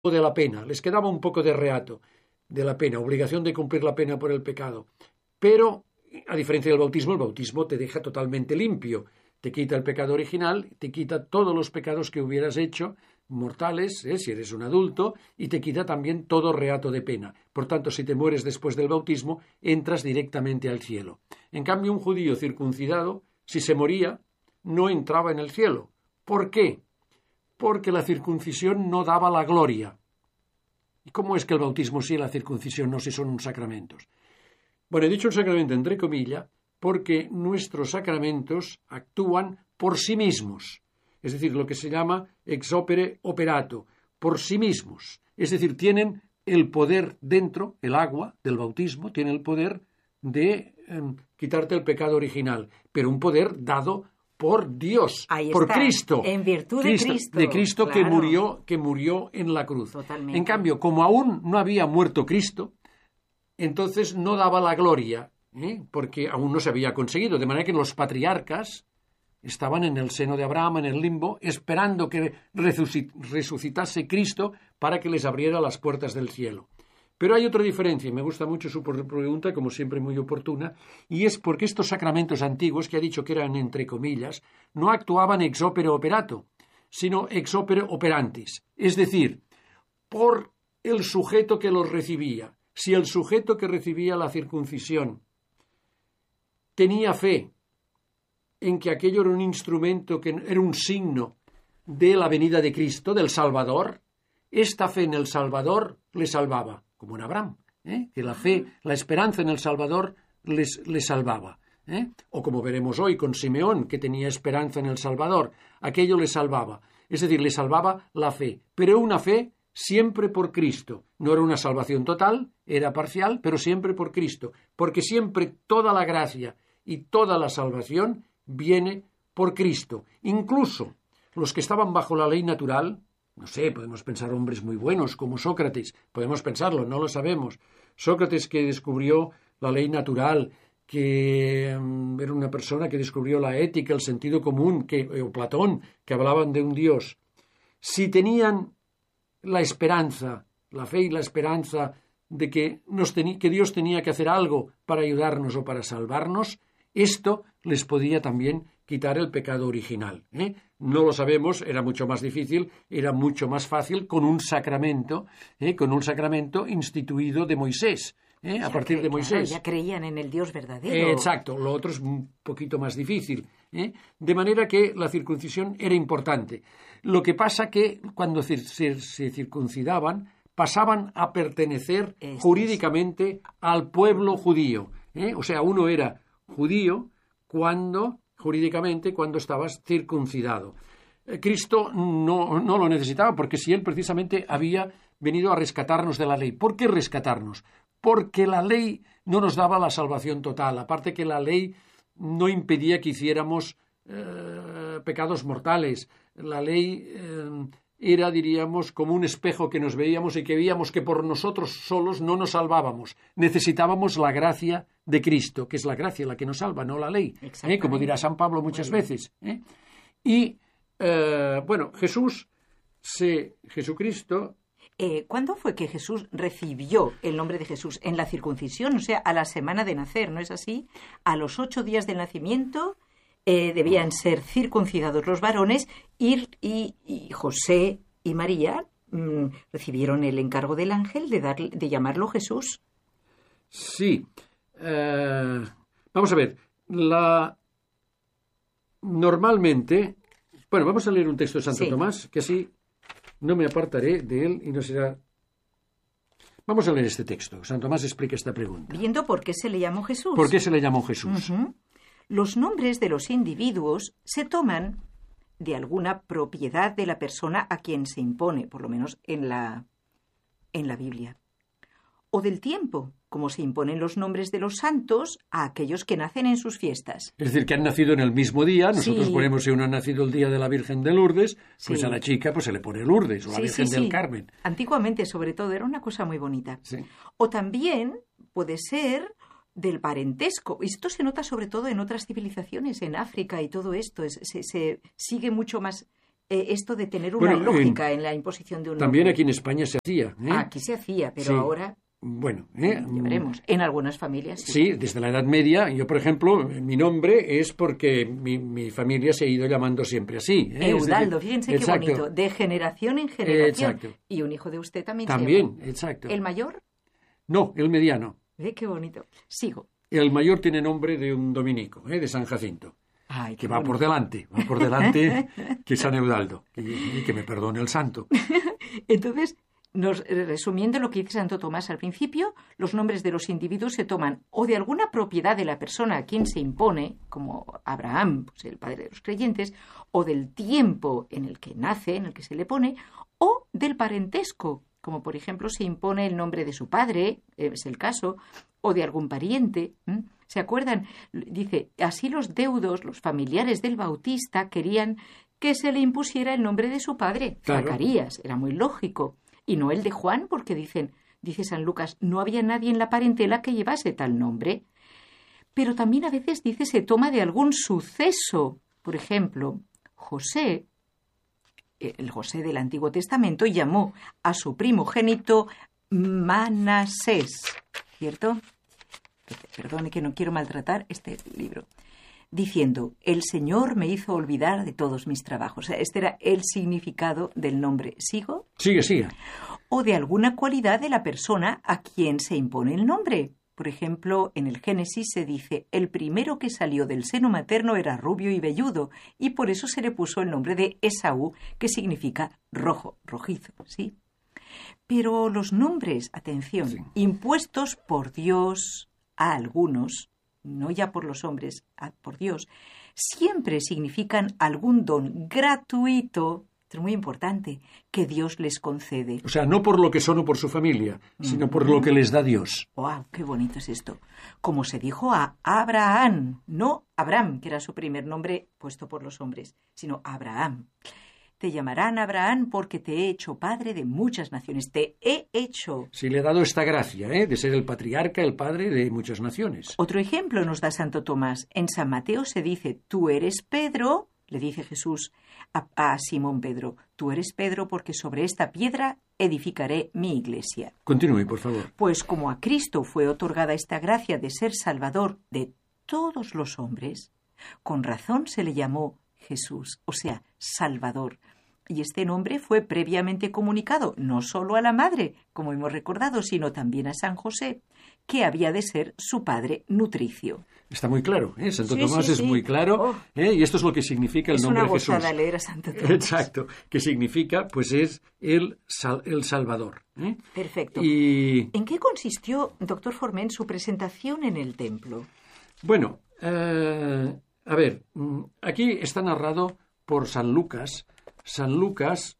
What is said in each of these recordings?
de la pena, les quedaba un poco de reato de la pena, obligación de cumplir la pena por el pecado. Pero, a diferencia del bautismo, el bautismo te deja totalmente limpio, te quita el pecado original, te quita todos los pecados que hubieras hecho, mortales, si eres un adulto, y te quita también todo reato de pena. Por tanto, si te mueres después del bautismo, entras directamente al cielo. En cambio, un judío circuncidado, si se moría, no entraba en el cielo. ¿Por qué? Porque la circuncisión no daba la gloria. ¿Y cómo es que el bautismo sí y la circuncisión no, si son sacramentos? Bueno, he dicho un sacramento entre comillas porque nuestros sacramentos actúan por sí mismos, es decir, lo que se llama ex opere operato, por sí mismos. Es decir, tienen el poder dentro, el agua del bautismo, tiene el poder de quitarte el pecado original, pero un poder dado por Dios, por Cristo, en virtud de Cristo claro. que murió en la cruz. Totalmente. En cambio, como aún no había muerto Cristo, entonces no daba la gloria, porque aún no se había conseguido, de manera que los patriarcas estaban en el seno de Abraham, en el limbo, esperando que resucitase Cristo para que les abriera las puertas del cielo. Pero hay otra diferencia, y me gusta mucho su pregunta, como siempre muy oportuna, y es porque estos sacramentos antiguos, que ha dicho que eran entre comillas, no actuaban ex opere operato, sino ex opere operantis, es decir, por el sujeto que los recibía. Si el sujeto que recibía la circuncisión tenía fe en que aquello era un instrumento, que era un signo de la venida de Cristo, del Salvador, esta fe en el Salvador le salvaba, como en Abraham, que la fe, la esperanza en el Salvador les salvaba. O como veremos hoy con Simeón, que tenía esperanza en el Salvador, aquello le salvaba. Es decir, le salvaba la fe, pero una fe siempre por Cristo. No era una salvación total, era parcial, pero siempre por Cristo, porque siempre toda la gracia y toda la salvación viene por Cristo. Incluso los que estaban bajo la ley natural, no sé, podemos pensar hombres muy buenos como Sócrates, podemos pensarlo, no lo sabemos. Sócrates, que descubrió la ley natural, que era una persona que descubrió la ética, el sentido común, o Platón, que hablaban de un Dios. Si tenían la esperanza, la fe y la esperanza de que Dios tenía que hacer algo para ayudarnos o para salvarnos, esto les podía también quitar el pecado original. No lo sabemos, era mucho más difícil, era mucho más fácil con un sacramento instituido de Moisés, a partir de Moisés. Claro, ya creían en el Dios verdadero. Exacto, lo otro es un poquito más difícil. De manera que la circuncisión era importante. Lo que pasa que cuando se circuncidaban, pasaban a pertenecer jurídicamente al pueblo judío. O sea, uno era judío jurídicamente cuando estabas circuncidado. Cristo no lo necesitaba, porque si él precisamente había venido a rescatarnos de la ley. ¿Por qué rescatarnos? Porque la ley no nos daba la salvación total, aparte que la ley no impedía que hiciéramos pecados mortales. La ley era, diríamos, como un espejo que nos veíamos y que veíamos que por nosotros solos no nos salvábamos. Necesitábamos la gracia de Cristo, que es la gracia la que nos salva, no la ley, como dirá San Pablo muchas veces. Y, Jesucristo... ¿Cuándo fue que Jesús recibió el nombre de Jesús? En la circuncisión, o sea, a la semana de nacer, ¿no es así? A los 8 días del nacimiento debían ser circuncidados los varones y José y María recibieron el encargo del ángel de llamarlo Jesús. Sí. Vamos a ver. Normalmente... Bueno, vamos a leer un texto de Santo Tomás, que así no me apartaré de él y no será... Vamos a leer este texto. Santo Tomás explica esta pregunta. Viendo por qué se le llamó Jesús. ¿Por qué se le llamó Jesús? Uh-huh. Los nombres de los individuos se toman de alguna propiedad de la persona a quien se impone, por lo menos en la Biblia. O del tiempo, como se imponen los nombres de los santos a aquellos que nacen en sus fiestas. Es decir, que han nacido en el mismo día. Nosotros ponemos, si uno ha nacido el día de la Virgen de Lourdes, pues a la chica pues se le pone Lourdes, o la Virgen del Carmen. Antiguamente, sobre todo, era una cosa muy bonita. Sí. O también puede ser del parentesco. Esto se nota sobre todo en otras civilizaciones, en África y todo esto. Se sigue mucho más esto de tener una lógica en la imposición de un también nombre. aquí en España se hacía. Aquí se hacía, pero Sí. ahora Bueno, ya veremos. En algunas familias sí. sí, desde la Edad Media, yo por ejemplo, mi nombre es porque mi familia se ha ido llamando siempre así. Eudaldo, fíjense qué bonito, de generación en generación. Exacto. Y un hijo de usted también. También, exacto. ¿El mayor? No, el mediano. Qué bonito. Sigo. El mayor tiene nombre de un dominico, de San Jacinto. Ay, Que va por delante que San Eudaldo. Y que me perdone el santo. Entonces, resumiendo lo que dice Santo Tomás al principio, los nombres de los individuos se toman o de alguna propiedad de la persona a quien se impone, como Abraham, pues el padre de los creyentes, o del tiempo en el que nace, en el que se le pone, o del parentesco, como por ejemplo se impone el nombre de su padre, es el caso, o de algún pariente. ¿Se acuerdan? Dice, así los deudos, los familiares del Bautista, querían que se le impusiera el nombre de su padre, Claro. Zacarías, era muy lógico, y no el de Juan, porque dice San Lucas, no había nadie en la parentela que llevase tal nombre. Pero también a veces dice se toma de algún suceso. Por ejemplo, José, el José del Antiguo Testamento, llamó a su primogénito Manasés, ¿cierto? Perdone que no quiero maltratar este libro. Diciendo, el Señor me hizo olvidar de todos mis trabajos. O sea, este era el significado del nombre. ¿Sigo? Sigue. O de alguna cualidad de la persona a quien se impone el nombre. Por ejemplo, en el Génesis se dice, el primero que salió del seno materno era rubio y velludo, y por eso se le puso el nombre de Esaú, que significa rojo, rojizo, ¿sí? Pero los nombres, atención, Sí. impuestos por Dios a algunos, no ya por los hombres, por Dios, siempre significan algún don gratuito, esto es muy importante, que Dios les concede. O sea, no por lo que son o por su familia, sino por lo que les da Dios. ¡Wow! ¡Qué bonito es esto! Como se dijo a Abraham, no Abraham, que era su primer nombre puesto por los hombres, sino Abraham. Te llamarán Abraham porque te he hecho padre de muchas naciones. Te he hecho. Se le ha dado esta gracia, de ser el patriarca, el padre de muchas naciones. Otro ejemplo nos da Santo Tomás. En San Mateo se dice, tú eres Pedro, le dice Jesús a Simón Pedro, tú eres Pedro porque sobre esta piedra edificaré mi iglesia. Continúe, por favor. Pues como a Cristo fue otorgada esta gracia de ser Salvador de todos los hombres, con razón se le llamó Jesús, o sea, Salvador. Y este nombre fue previamente comunicado no solo a la madre, como hemos recordado, sino también a San José, que había de ser su padre nutricio. Está muy claro, Santo Sí, Tomás sí, es sí. muy claro, y esto es lo que significa el nombre de Jesús. Es una gozada leer a Santo Tomás. Exacto, que significa, pues es el Salvador. Perfecto. Y ¿En qué consistió, doctor Forment, su presentación en el templo? bueno, a ver, aquí está narrado por San Lucas. San Lucas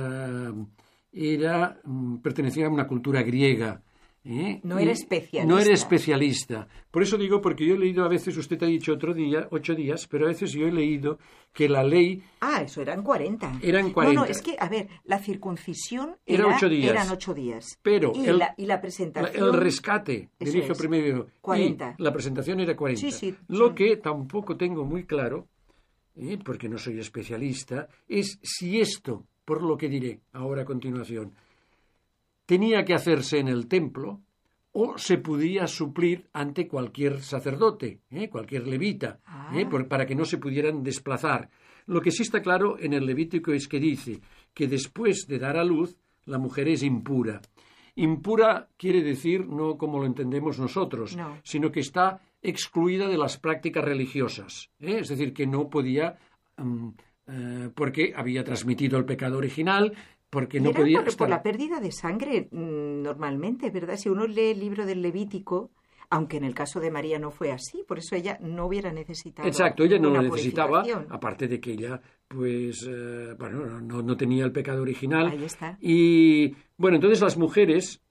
pertenecía a una cultura griega. No era especialista. No era especialista. Por eso digo, porque yo he leído a veces, usted ha dicho 8 días, pero a veces yo he leído que la ley... Ah, eso eran 40. Eran 40. No, es que, a ver, la circuncisión Era 8 días. eran 8 días. Pero y la presentación... el rescate Eso del hijo es, primero 40. y la presentación era 40. Sí, Lo que tampoco tengo muy claro, porque no soy especialista, es si esto, por lo que diré ahora a continuación, tenía que hacerse en el templo o se podía suplir ante cualquier sacerdote, cualquier levita, para que no se pudieran desplazar. Lo que sí está claro en el Levítico es que dice que después de dar a luz, la mujer es impura. Impura quiere decir no como lo entendemos nosotros, No. sino que está excluida de las prácticas religiosas. Es decir, que no podía, porque había transmitido el pecado original, porque no Era podía por estar... la pérdida de sangre, normalmente, ¿verdad? Si uno lee el libro del Levítico, aunque en el caso de María no fue así, por eso ella no hubiera necesitado... Exacto, ella no lo una necesitaba, purificación. aparte de que ella, pues, no tenía el pecado original. Ahí está. Y, bueno, entonces las mujeres,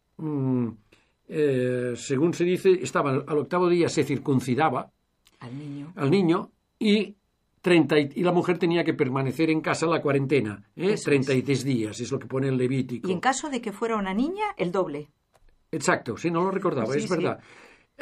según se dice, estaban al 8º día, se circuncidaba Al niño. y la mujer tenía que permanecer en casa la cuarentena, Eso 33 días, es lo que pone el Levítico. Y en caso de que fuera una niña, el doble. Exacto, sí, no lo recordaba, Sí, es sí. verdad.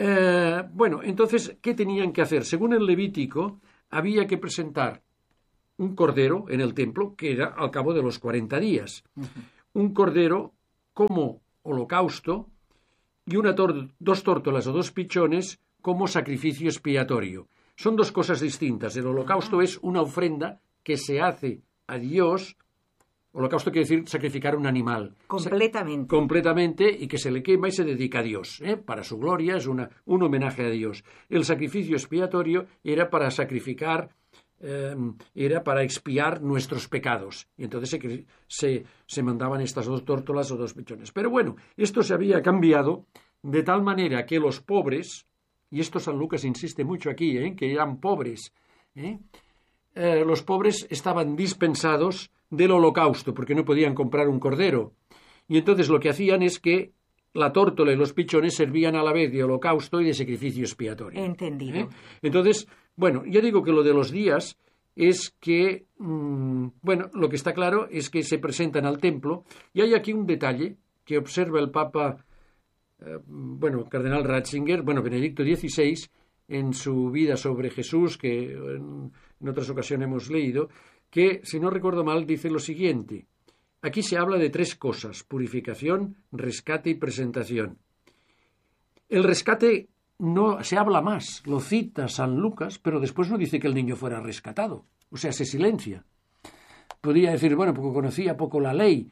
Bueno, entonces, ¿qué tenían que hacer? Según el Levítico, había que presentar un cordero en el templo, que era al cabo de los 40 días. Un cordero como holocausto y dos tórtolas o dos pichones como sacrificio expiatorio. Son dos cosas distintas. El holocausto es una ofrenda que se hace a Dios. Holocausto quiere decir sacrificar un animal. Completamente. Completamente, y que se le quema y se dedica a Dios. Para su gloria, es un homenaje a Dios. El sacrificio expiatorio era para sacrificar, era para expiar nuestros pecados. Y entonces se mandaban estas dos tórtolas o dos pichones. Pero bueno, esto se había cambiado de tal manera que los pobres, y esto San Lucas insiste mucho aquí, que eran pobres, los pobres estaban dispensados del holocausto, porque no podían comprar un cordero. Y entonces lo que hacían es que la tórtola y los pichones servían a la vez de holocausto y de sacrificio expiatorio. Entendido. Entonces, bueno, ya digo que lo de los días es que, bueno, lo que está claro es que se presentan al templo, y hay aquí un detalle que observa el Papa, Cardenal Ratzinger, Benedicto XVI, en su vida sobre Jesús, que en otras ocasiones hemos leído, que, si no recuerdo mal, dice lo siguiente. Aquí se habla de tres cosas: purificación, rescate y presentación. El rescate no se habla más, lo cita San Lucas, pero después no dice que el niño fuera rescatado. O sea, se silencia. Podría decir, porque conocía poco la ley,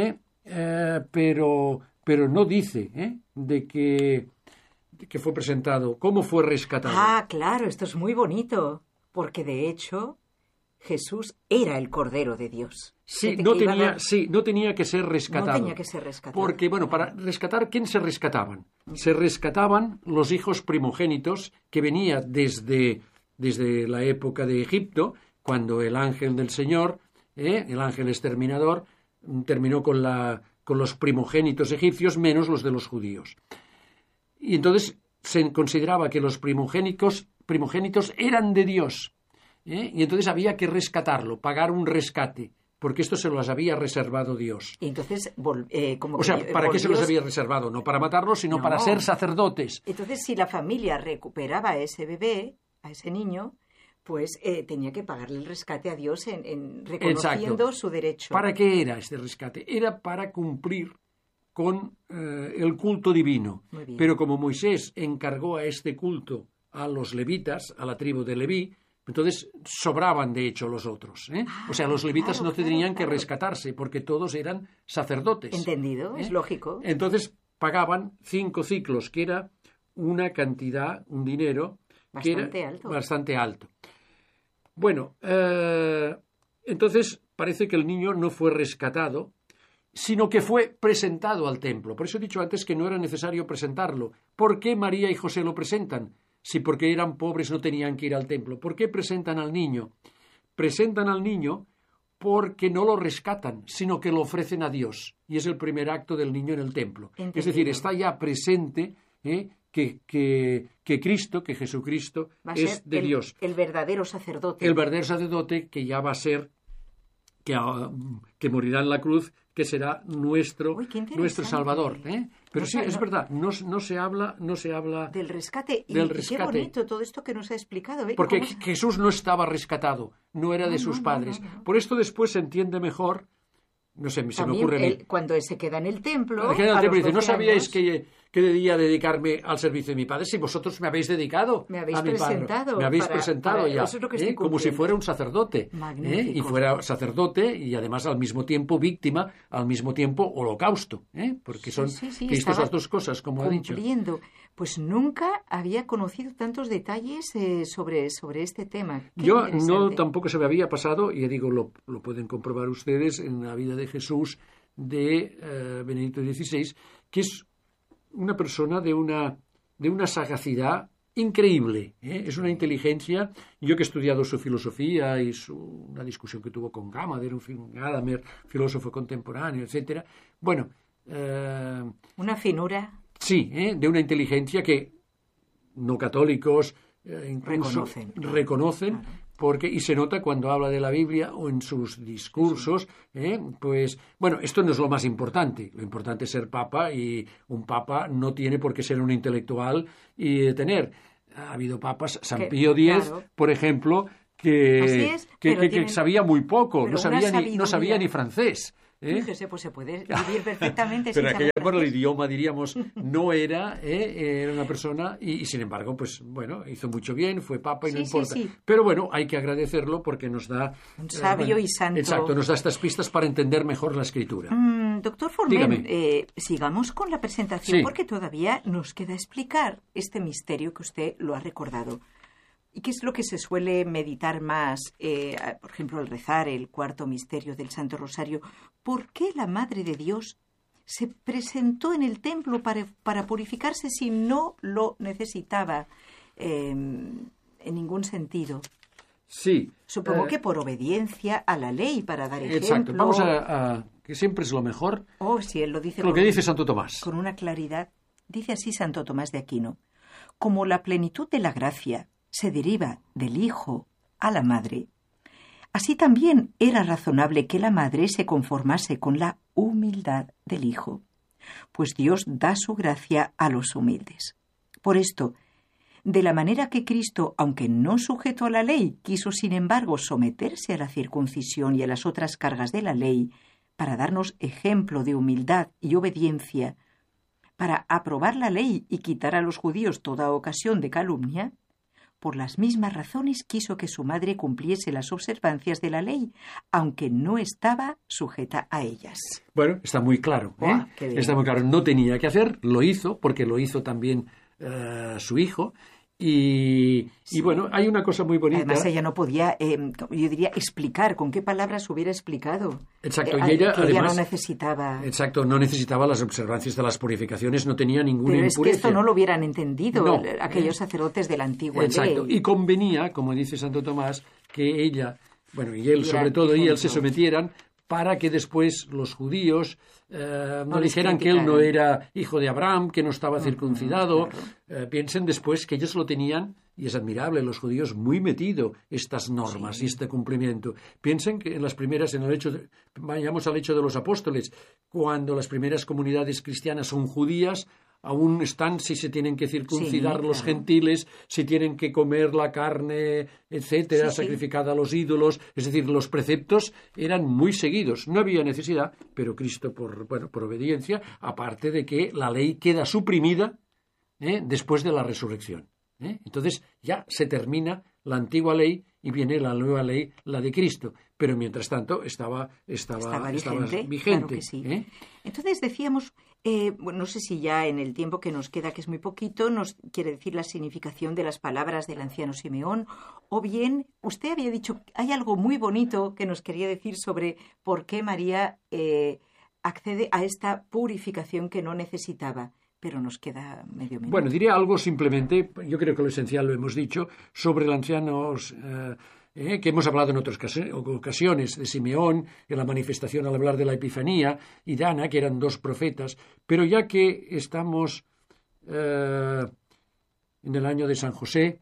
pero no dice de que fue presentado, cómo fue rescatado. Ah, claro, esto es muy bonito, porque de hecho Jesús era el Cordero de Dios. Sí, no tenía que ser rescatado. No tenía que ser rescatado. Porque, para rescatar, ¿quién se rescataban? Se rescataban los hijos primogénitos que venía desde la época de Egipto, cuando el ángel del Señor, el ángel exterminador, terminó con los primogénitos egipcios, menos los de los judíos. Y entonces se consideraba que los primogénitos eran de Dios. Y entonces había que rescatarlo, pagar un rescate, porque esto se los había reservado Dios. Y entonces, ¿para qué se los había reservado? No para matarlos, sino para ser sacerdotes. Entonces, si la familia recuperaba a ese bebé, a ese niño, pues tenía que pagarle el rescate a Dios en reconociendo su derecho. ¿Para qué era este rescate? Era para cumplir con el culto divino. Pero como Moisés encargó a este culto a los levitas, a la tribu de Leví, entonces sobraban de hecho los otros. O sea, los levitas no tenían que rescatarse porque todos eran sacerdotes. Entendido, es lógico. Entonces pagaban 5 ciclos, que era una cantidad, un dinero bastante alto. Bueno, entonces parece que el niño no fue rescatado, sino que fue presentado al templo. Por eso he dicho antes que no era necesario presentarlo. ¿Por qué María y José lo presentan? Si porque eran pobres no tenían que ir al templo. ¿Por qué presentan al niño? Presentan al niño porque no lo rescatan, sino que lo ofrecen a Dios. Y es el primer acto del niño en el templo. Entendido. Es decir, está ya presente que Cristo, que Jesucristo es de Dios. El verdadero sacerdote. El verdadero sacerdote que ya va a ser, que morirá en la cruz, que será nuestro Salvador. Pero sí, es verdad, no se habla del rescate. Del rescate. Qué bonito todo esto que nos ha explicado. Porque Jesús no estaba rescatado, no era de sus padres. No. Por esto después se entiende mejor. No sé, se me ocurre. Cuando se queda en el templo. Dice, ¿no sabíais que debía dedicarme al servicio de mi padre? Si vosotros me habéis dedicado a mi padre. Me habéis presentado ya. Eso es lo que como si fuera un sacerdote. Y fuera sacerdote y además al mismo tiempo víctima, al mismo tiempo holocausto. Porque son estas dos cosas, como ha dicho. Pues nunca había conocido tantos detalles sobre este tema. Yo tampoco se me había pasado, y ya digo, lo pueden comprobar ustedes en la vida de Jesús de Benedicto XVI, que es una persona de una sagacidad increíble. Es una inteligencia. Yo que he estudiado su filosofía y una discusión que tuvo con Gadamer, filósofo contemporáneo, etcétera. Bueno, una finura. Sí, de una inteligencia que no católicos incluso reconocen. Claro. Y se nota cuando habla de la Biblia o en sus discursos, pues, bueno, esto no es lo más importante. Lo importante es ser papa, y un papa no tiene por qué ser un intelectual y tener. Ha habido papas, San Pío X, claro, por ejemplo, que sabía muy poco, no sabía sabía ni francés. Fíjese, pues se puede vivir perfectamente pero sin saber el idioma, diríamos, no era una persona y sin embargo, pues bueno, hizo mucho bien, fue papa y no importa. Sí. Pero bueno, hay que agradecerlo porque nos da... Un sabio y santo. Exacto, nos da estas pistas para entender mejor la escritura. Doctor Forment, sigamos con la presentación porque todavía nos queda explicar este misterio que usted lo ha recordado. ¿Y qué es lo que se suele meditar más, por ejemplo, al rezar el cuarto misterio del Santo Rosario? ¿Por qué la Madre de Dios se presentó en el templo para purificarse si no lo necesitaba en ningún sentido? Sí. Supongo que por obediencia a la ley, para dar ejemplo. Exacto. Vamos a que siempre es lo mejor. Sí, él lo dice. Lo que dice Santo Tomás. Con una claridad. Dice así Santo Tomás de Aquino. Como la plenitud de la gracia se deriva del Hijo a la Madre, así también era razonable que la Madre se conformase con la humildad del Hijo, pues Dios da su gracia a los humildes. Por esto, de la manera que Cristo, aunque no sujeto a la ley, quiso sin embargo someterse a la circuncisión y a las otras cargas de la ley, para darnos ejemplo de humildad y obediencia, para aprobar la ley y quitar a los judíos toda ocasión de calumnia, por las mismas razones quiso que su madre cumpliese las observancias de la ley, aunque no estaba sujeta a ellas. Bueno, está muy claro. Está muy claro. No tenía que hacer, lo hizo, porque lo hizo también su hijo. Y bueno, hay una cosa muy bonita. Además, ella no podía, yo diría, explicar con qué palabras hubiera explicado. Exacto, y ella, que además, no necesitaba. Exacto, no necesitaba las observancias de las purificaciones, no tenía ninguna impureza. Pero es que esto no lo hubieran entendido aquellos sacerdotes de la antigua ley. Exacto, y convenía, como dice Santo Tomás, que ella, bueno, y él sobre todo, y él se sometieran para que después los judíos no dijeran que él no era hijo de Abraham, que no estaba circuncidado. Claro. Piensen después que ellos lo tenían, y es admirable, los judíos, muy metido estas normas y este cumplimiento. Piensen que en las primeras, vayamos al hecho de los apóstoles, cuando las primeras comunidades cristianas son judías, aún están si se tienen que circuncidar los gentiles, si tienen que comer la carne, etcétera, sacrificada a los ídolos. Es decir, los preceptos eran muy seguidos. No había necesidad, pero Cristo, por obediencia, aparte de que la ley queda suprimida después de la resurrección. Entonces ya se termina la antigua ley y viene la nueva ley, la de Cristo. Pero mientras tanto estaba vigente. Claro que sí. Entonces decíamos, no sé si ya en el tiempo que nos queda, que es muy poquito, nos quiere decir la significación de las palabras del anciano Simeón, o bien usted había dicho, hay algo muy bonito que nos quería decir sobre por qué María accede a esta purificación que no necesitaba. Pero nos queda medio minuto. Bueno, diré algo simplemente, yo creo que lo esencial lo hemos dicho, sobre el anciano que hemos hablado en otras ocasiones, de Simeón, en la manifestación al hablar de la Epifanía, y de Ana, que eran dos profetas, pero ya que estamos en el año de San José,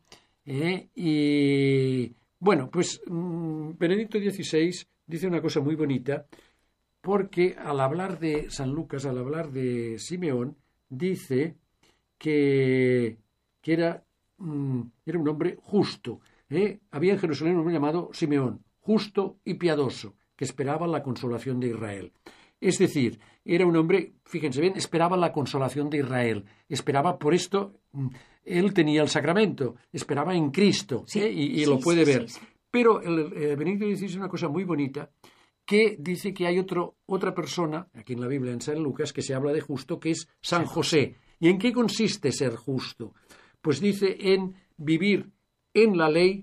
y bueno, pues Benedicto XVI dice una cosa muy bonita, porque al hablar de San Lucas, al hablar de Simeón, dice que era un hombre justo. Había en Jerusalén un hombre llamado Simeón, justo y piadoso, que esperaba la consolación de Israel. Es decir, era un hombre, fíjense bien, esperaba la consolación de Israel. Esperaba, por esto, él tenía el sacramento, esperaba en Cristo, y lo puede ver. Sí. Pero el Benedicto XVI dice una cosa muy bonita, que dice que hay otra persona, aquí en la Biblia, en San Lucas, que se habla de justo, que es San José. ¿Y en qué consiste ser justo? Pues dice en vivir en la ley,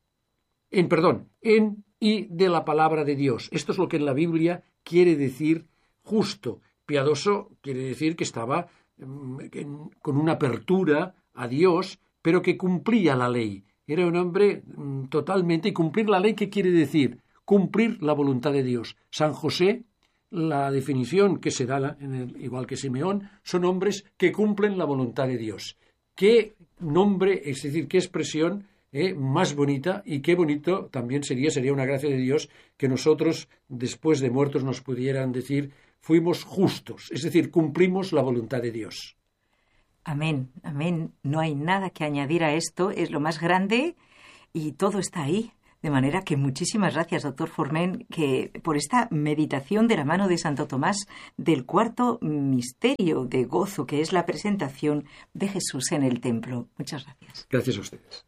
en y de la palabra de Dios. Esto es lo que en la Biblia quiere decir justo. Piadoso quiere decir que estaba con una apertura a Dios, pero que cumplía la ley. Era un hombre totalmente, y cumplir la ley, ¿qué quiere decir? Cumplir la voluntad de Dios. San José, la definición que se da, igual que Simeón, son hombres que cumplen la voluntad de Dios. Qué nombre, es decir, qué expresión más bonita, y qué bonito también sería una gracia de Dios que nosotros, después de muertos, nos pudieran decir, fuimos justos, es decir, cumplimos la voluntad de Dios. Amén, amén. No hay nada que añadir a esto, es lo más grande y todo está ahí. De manera que muchísimas gracias, doctor Forment, por esta meditación de la mano de Santo Tomás del cuarto misterio de gozo, que es la presentación de Jesús en el templo. Muchas gracias. Gracias a ustedes.